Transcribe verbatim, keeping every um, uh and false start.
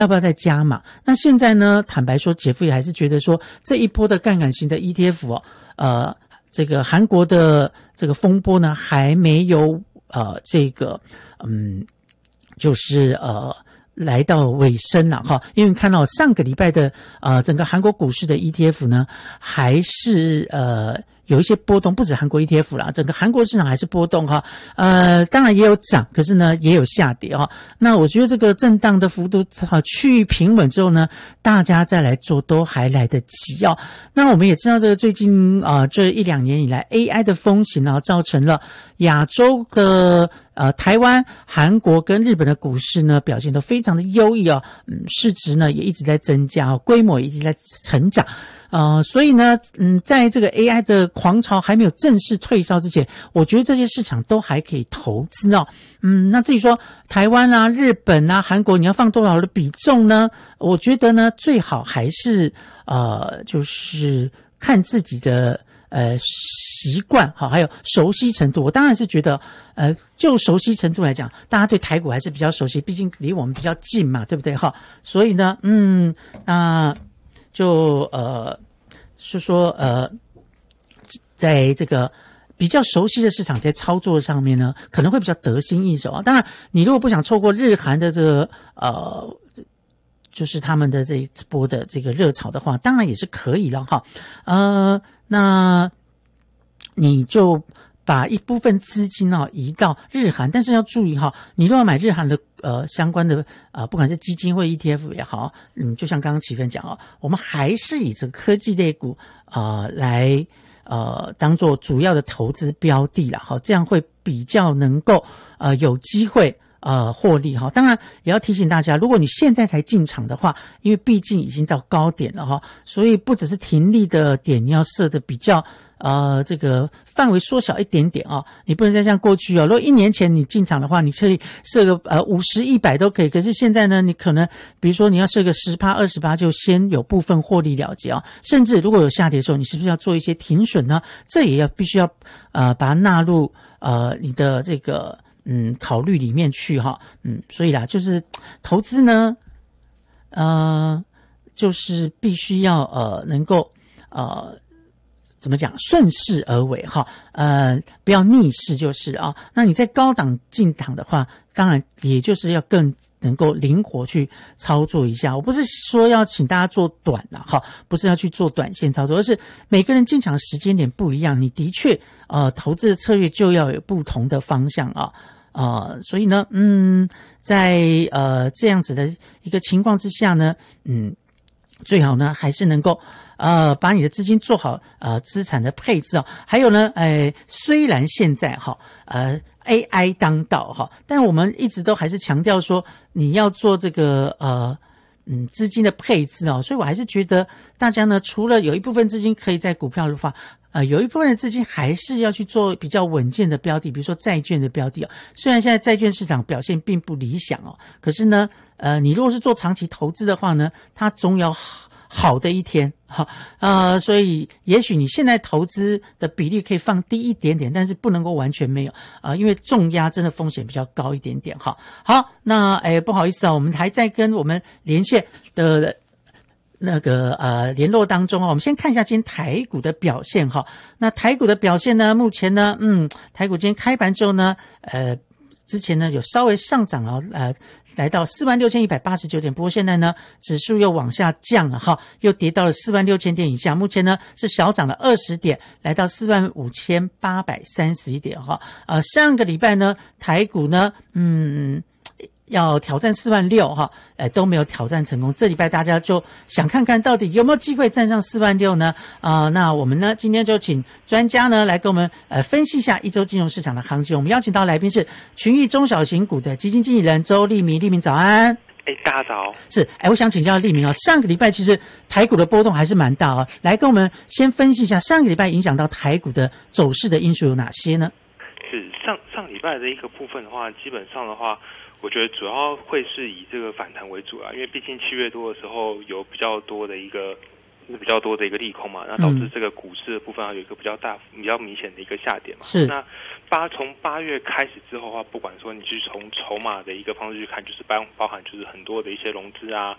要不要再加码？那现在呢，坦白说，杰夫也还是觉得说这一波的杠杆型的 E T F 哦，呃，这个韩国的这个风波呢还没有呃这个嗯，就是呃。来到尾声了哈，因为看到上个礼拜的呃整个韩国股市的 E T F 呢，还是呃有一些波动，不止韩国 E T F 啦，整个韩国市场还是波动哈。呃，当然也有涨，可是呢也有下跌哈。那我觉得这个震荡的幅度哈趋于平稳之后呢，大家再来做都还来得及哦。那我们也知道这个最近啊、呃、这一两年以来 A I 的风行啊，造成了亚洲的呃台湾、韩国跟日本的股市呢表现都非常的优异哦，嗯，市值呢也一直在增加，规模也一直在成长。呃，所以呢，嗯，在这个 A I 的狂潮还没有正式退烧之前，我觉得这些市场都还可以投资哦。嗯，那至于说台湾啊、日本啊、韩国，你要放多少的比重呢？我觉得呢，最好还是呃，就是看自己的呃习惯哈，还有熟悉程度。我当然是觉得，呃，就熟悉程度来讲，大家对台股还是比较熟悉，毕竟离我们比较近嘛，对不对哈？所以呢，嗯，那。就呃是说呃，在这个比较熟悉的市场，在操作上面呢，可能会比较得心应手啊。当然，你如果不想错过日韩的这个呃，就是他们的这一波的这个热潮的话，当然也是可以了哈。呃，那你就把一部分资金哦移到日韩，但是要注意哈，你如果买日韩的呃相关的呃不管是基金或 E T F 也好，嗯，就像刚刚启芬讲哦，我们还是以这个科技类股呃来呃当做主要的投资标的啦，好，这样会比较能够呃有机会呃获利哈。当然也要提醒大家，如果你现在才进场的话，因为毕竟已经到高点了哈，所以不只是停利的点你要设的比较呃，这个范围缩小一点点啊、哦，你不能再像过去哦。如果一年前你进场的话，你可以设个呃五十、一百都可以。可是现在呢，你可能比如说你要设个十趴、二十趴，就先有部分获利了结啊、哦。甚至如果有下跌的时候，你是不是要做一些停损呢？这也要必须要呃把它纳入呃你的这个嗯考虑里面去哈、哦。嗯，所以啦，就是投资呢，呃，就是必须要呃能够呃。怎么讲？顺势而为哈，呃，不要逆势就是啊。那你在高档进场的话，当然也就是要更能够灵活去操作一下。我不是说要请大家做短啦，哈，不是要去做短线操作，而是每个人进场时间点不一样，你的确呃投资的策略就要有不同的方向啊。呃，所以呢，嗯，在呃这样子的一个情况之下呢，嗯，最好呢还是能够。呃，把你的资金做好呃资产的配置哦，还有呢，呃，虽然现在哈呃 A I 当道哈，但我们一直都还是强调说你要做这个呃嗯资金的配置哦，所以我还是觉得大家呢，除了有一部分资金可以在股票的话，呃，有一部分的资金还是要去做比较稳健的标的，比如说债券的标的哦。虽然现在债券市场表现并不理想哦，可是呢，呃，你如果是做长期投资的话呢，它总有好。好的一天哈，呃，所以也许你现在投资的比例可以放低一点点，但是不能够完全没有啊、呃，因为重压真的风险比较高一点点哈。好，那诶不好意思啊，我们还在跟我们连线的那个呃联络当中啊，我们先看一下今天台股的表现哈。那台股的表现呢，目前呢，嗯，台股今天开盘之后呢，呃。之前呢有稍微上涨了，呃，来到四万六千一百八十九点，不过现在呢指数又往下降了哈，又跌到了四万六千点以下。目前呢是小涨了二十点，来到四万五千八百三十一点哈。呃，上个礼拜呢台股呢，嗯。要挑战四万六哈，呃都没有挑战成功。这礼拜大家就想看看到底有没有机会站上四万六呢？啊、呃，那我们呢今天就请专家呢来跟我们呃分析一下一周金融市场的行情。我们邀请到来宾是群益中小型股的基金经理人周立明，立明早安。 哎，大家早。是， 哎，我想请教立明啊，上个礼拜其实台股的波动还是蛮大啊，来跟我们先分析一下上个礼拜影响到台股的走势的因素有哪些呢？ 是上上礼拜的一个部分的话，基本上的话。我觉得主要会是以这个反弹为主啊，因为毕竟七月多的时候有比较多的一个是比较多的一个利空嘛，那导致这个股市的部分有一个比较大、比较明显的一个下跌嘛。 是。 那八从八月开始之后的话，不管说你是从筹码的一个方式去看，就是包包含就是很多的一些融资啊，